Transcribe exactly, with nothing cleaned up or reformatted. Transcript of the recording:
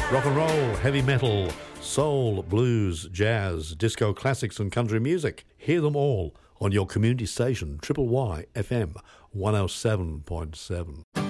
Rock and roll, heavy metal, soul, blues, jazz, disco classics and country music. Hear them all on your community station, Triple Y F M one oh seven point seven.